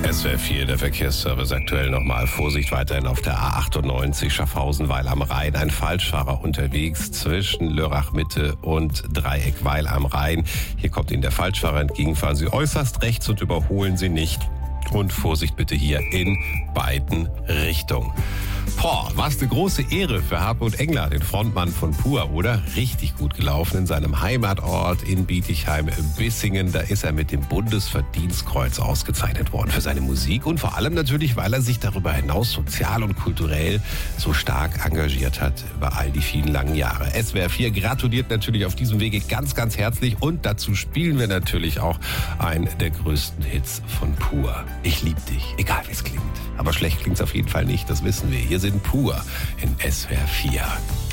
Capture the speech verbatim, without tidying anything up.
S W R vier, der Verkehrsservice aktuell nochmal. Vorsicht weiterhin auf der A achtundneunzig Schaffhausen-Weil am Rhein. Ein Falschfahrer unterwegs zwischen Lörrach-Mitte und Dreieck-Weil am Rhein. Hier kommt Ihnen der Falschfahrer entgegen. Fahren Sie äußerst rechts und überholen Sie nicht. Und Vorsicht bitte hier in beiden Richtungen. Boah, was eine große Ehre für Hartmut Engler, den Frontmann von Pur, oder? Richtig gut gelaufen in seinem Heimatort in Bietigheim-Bissingen. Da ist er mit dem Bundesverdienstkreuz ausgezeichnet worden für seine Musik und vor allem natürlich, weil er sich darüber hinaus sozial und kulturell so stark engagiert hat über all die vielen langen Jahre. S W R vier gratuliert natürlich auf diesem Wege ganz, ganz herzlich und dazu spielen wir natürlich auch einen der größten Hits von Pur. Ich lieb dich, egal wie es klingt. Aber schlecht klingt's auf jeden Fall nicht, das wissen wir. Hier sind Pur in S W R vier.